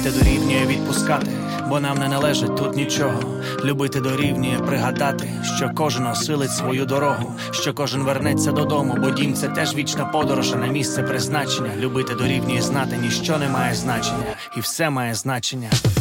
Те дорівнює відпускати, бо нам не належить тут нічого. Любити дорівнює пригадати, що кожен осилить свою дорогу, що кожен вернеться додому, бо дім – це теж вічна подорож, а не місце призначення. Любити дорівнює знати, ніщо не має значення, і все має значення.